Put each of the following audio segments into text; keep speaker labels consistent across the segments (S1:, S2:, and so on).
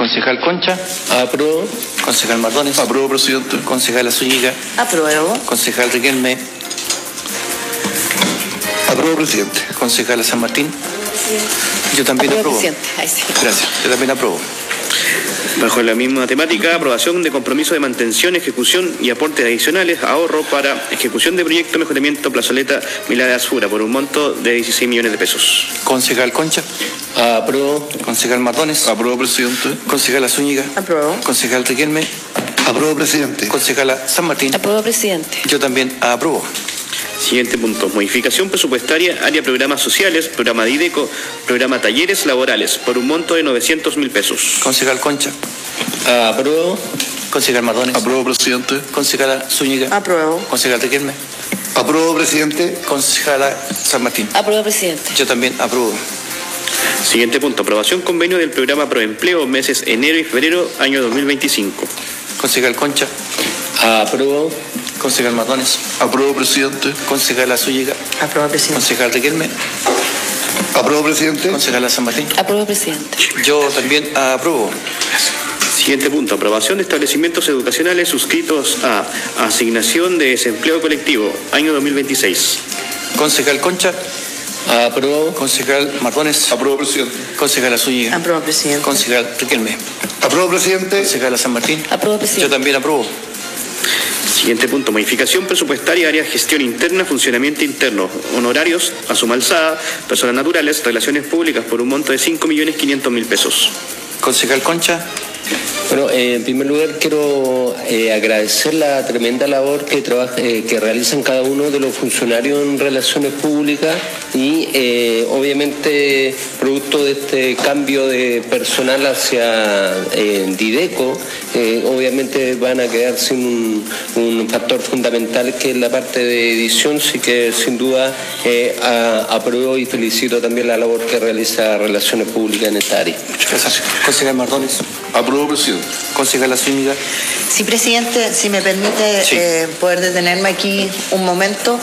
S1: Concejal Concha.
S2: Apruebo.
S1: Concejal Mardones.
S3: Apruebo, presidente.
S1: Concejala Zúñiga.
S4: Apruebo.
S1: Concejal Riquelme.
S3: Apruebo, presidente.
S1: Concejala San Martín. Yo también apruebo. Gracias. Yo también apruebo.
S5: Bajo la misma temática, aprobación de compromiso de mantención, ejecución y aportes adicionales, ahorro para ejecución de proyecto mejoramiento plazoleta Milagro Azura por un monto de 16 millones de pesos.
S1: Concejal Concha.
S2: Apruebo.
S1: Concejal Mardones.
S3: Apruebo, presidente.
S1: Concejala Zúñiga.
S4: Apruebo.
S1: Concejal Riquelme.
S3: Apruebo, presidente.
S1: Concejala San Martín.
S4: Apruebo, presidente.
S1: Yo también apruebo.
S5: Siguiente punto. Modificación presupuestaria, área programas sociales, programa de IDECO, programa talleres laborales, por un monto de 900.000 pesos.
S1: Concejal Concha.
S2: Apruebo.
S1: Concejal Mardones.
S3: Apruebo, presidente.
S1: Concejala Zúñiga.
S4: Apruebo.
S1: Concejal Riquelme.
S3: Apruebo, presidente.
S1: Concejala San Martín.
S4: Apruebo, presidente.
S1: Yo también apruebo.
S5: Siguiente punto. Aprobación convenio del programa Proempleo, meses enero y febrero, año 2025.
S1: Concejal Concha.
S2: Apruebo.
S1: Concejal Mardones.
S3: Apruebo, presidente.
S1: Concejala Zúñiga.
S4: Apruebo, presidente.
S1: Concejal Riquelme.
S3: Apruebo, presidente.
S1: Concejala San Martín.
S4: Apruebo, presidente.
S1: Yo también apruebo.
S5: Siguiente punto. Aprobación de establecimientos educacionales suscritos a asignación de desempleo colectivo, año 2026.
S1: Concejal Concha.
S2: Apruebo.
S1: Concejal Mardones.
S3: Apruebo, presidente.
S1: Concejala Zúñiga.
S4: Apruebo, presidente.
S1: Concejal Riquelme.
S3: Apruebo, presidente.
S1: Concejala San Martín.
S4: Apruebo,
S1: Yo
S4: presidente.
S1: también apruebo.
S5: Siguiente punto. Modificación presupuestaria, área gestión interna, funcionamiento interno, honorarios, a suma alzada, personas naturales, relaciones públicas por un monto de 5.500.000 pesos.
S1: Concejal Concha.
S2: Bueno, en primer lugar quiero agradecer la tremenda labor que realizan cada uno de los funcionarios en relaciones públicas y obviamente producto de este cambio de personal hacia Dideco, obviamente van a quedar sin un factor fundamental que es la parte de edición, sí que sin duda apruebo y felicito también la labor que realiza Relaciones Públicas en esta área.
S1: Muchas gracias. Concejal Mardones.
S3: Apruebo, presidente.
S1: Concejala Zúñiga.
S4: Sí, presidente, si me permite
S1: Sí.
S4: poder detenerme aquí un momento.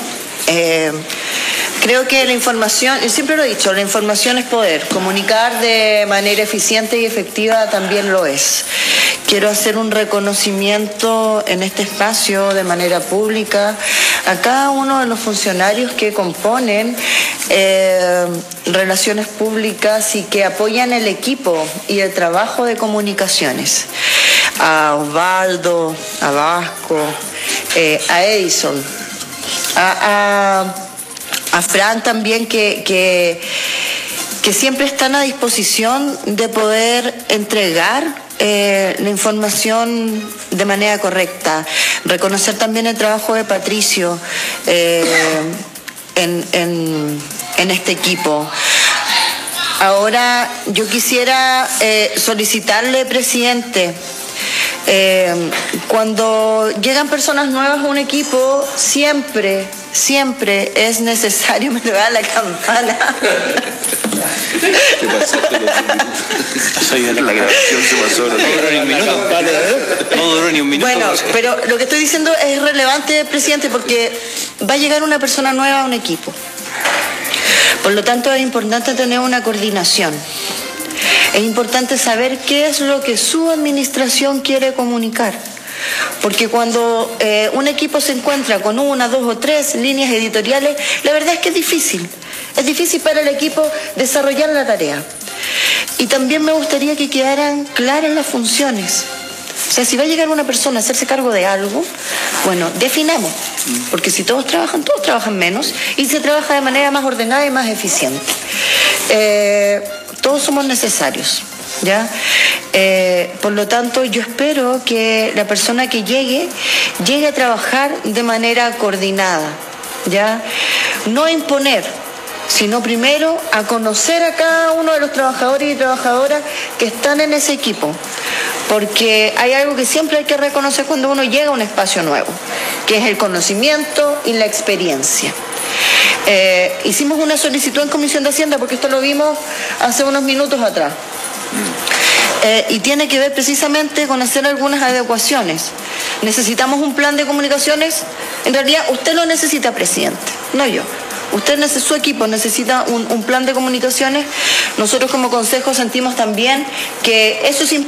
S4: Creo que la información, y siempre lo he dicho, la información es poder. Comunicar de manera eficiente y efectiva también lo es. Quiero hacer un reconocimiento en este espacio de manera pública a cada uno de los funcionarios que componen relaciones públicas y que apoyan el equipo y el trabajo de comunicaciones. A Osvaldo, a Vasco, a Edison, a Fran también, que siempre están a disposición de poder entregar la información de manera correcta. Reconocer también el trabajo de Patricio en este equipo. Ahora yo quisiera solicitarle, presidente, cuando llegan personas nuevas a un equipo, siempre es necesario, me da la campana.
S3: ¿Qué pasó? La grabación se pasó.
S1: No duró ni un minuto.
S4: Bueno, pero lo que estoy diciendo es relevante, presidente, porque va a llegar una persona nueva a un equipo. Por lo tanto, es importante tener una coordinación. Es importante saber qué es lo que su administración quiere comunicar. Porque cuando un equipo se encuentra con una, dos o tres líneas editoriales, la verdad es que es difícil. Es difícil para el equipo desarrollar la tarea. Y también me gustaría que quedaran claras las funciones. O sea, si va a llegar una persona a hacerse cargo de algo, bueno, definamos. Porque si todos trabajan menos y se trabaja de manera más ordenada y más eficiente. Todos somos necesarios, ¿ya? Por lo tanto, yo espero que la persona que llegue a trabajar de manera coordinada, ¿ya? No imponer, sino primero a conocer a cada uno de los trabajadores y trabajadoras que están en ese equipo. Porque hay algo que siempre hay que reconocer cuando uno llega a un espacio nuevo, que es el conocimiento y la experiencia. Hicimos una solicitud en Comisión de Hacienda, porque esto lo vimos hace unos minutos atrás. Y tiene que ver precisamente con hacer algunas adecuaciones. Necesitamos un plan de comunicaciones. En realidad, usted lo necesita, presidente, no yo. Su equipo necesita un plan de comunicaciones. Nosotros como consejo sentimos también que eso es importante.